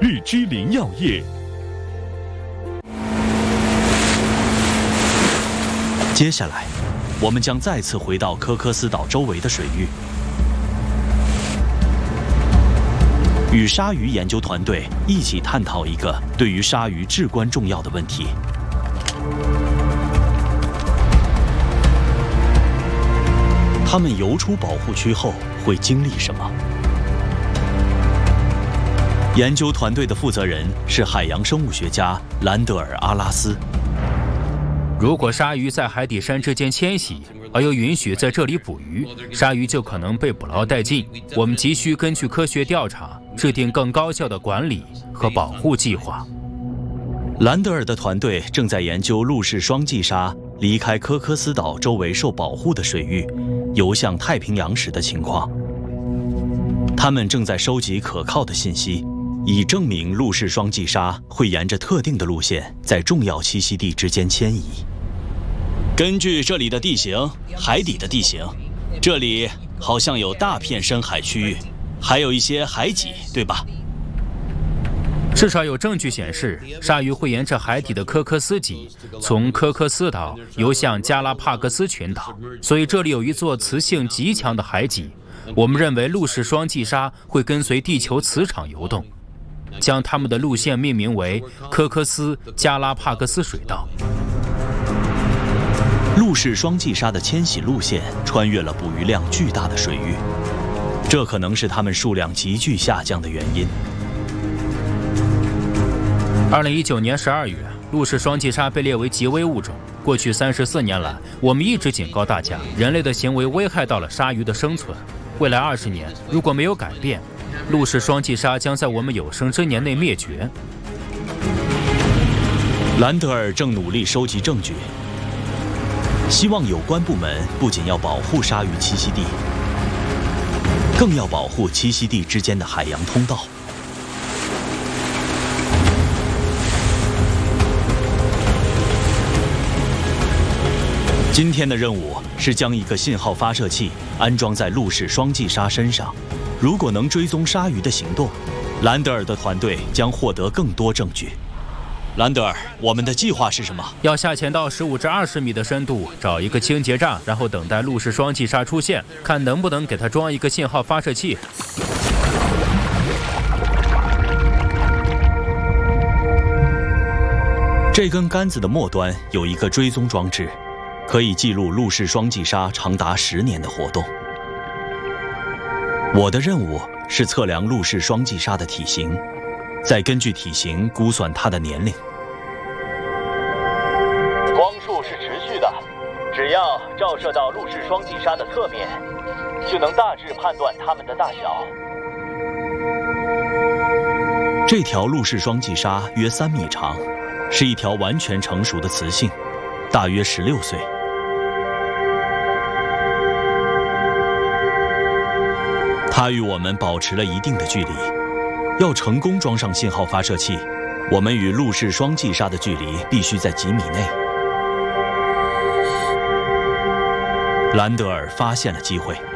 日之灵药业。 接下来，我们将再次回到科科斯岛周围的水域，与鲨鱼研究团队一起探讨一个对于鲨鱼至关重要的问题：它们游出保护区后会经历什么？研究团队的负责人是海洋生物学家兰德尔·阿拉斯。 如果鲨鱼在海底山之间迁徙，而又允许在这里捕鱼，鲨鱼就可能被捕捞殆尽。我们急需根据科学调查，制定更高效的管理和保护计划。 兰德尔的团队正在研究陆氏双髻鲨离开科科斯岛周围受保护的水域，游向太平洋时的情况。他们正在收集可靠的信息，以证明陆氏双髻鲨会沿着特定的路线在重要栖息地之间迁移。根据这里的地形，海底的地形，这里好像有大片深海区域，还有一些海脊，对吧？ 至少有证据显示，鲨鱼会沿着海底的科科斯脊，从科科斯岛游向加拉帕戈斯群岛，所以这里有一座磁性极强的海脊。我们认为陆氏双髻鲨会跟随地球磁场游动，将它们的路线命名为科科斯加拉帕戈斯水道。 陆氏双髻鲨的迁徙路线穿越了捕鱼量巨大的水域，这可能是它们数量急剧下降的原因。 2019年12月，陆氏双髻鲨被列为极危物种。过去34年来，我们一直警告大家，人类的行为危害到了鲨鱼的生存。未来20年，如果没有改变，陆氏双髻鲨将在我们有生之年内灭绝。 兰德尔正努力收集证据，希望有关部门不仅要保护鲨鱼栖息地，更要保护栖息地之间的海洋通道。今天的任务是将一个信号发射器安装在陆氏双髻鲨身上。如果能追踪鲨鱼的行动，兰德尔的团队将获得更多证据。兰德尔，我们的计划是什么？ 要下潜到15至20米的深度，找一个清洁站，然后等待陆氏双髻鲨出现，看能不能给它装一个信号发射器。 这根杆子的末端有一个追踪装置，可以记录陆氏双髻鲨长达10年的活动。我的任务是测量陆氏双髻鲨的体型，再根据体型估算它的年龄。 光束是持续的，只要照射到陆氏双髻鲨的侧面，就能大致判断它们的大小。 这条陆氏双髻鲨约3米长，是一条完全成熟的雌性，大约16岁。它与我们保持了一定的距离。要成功装上信号发射器，我们与陆氏双髻鲨的距离必须在几米内。兰德尔发现了机会。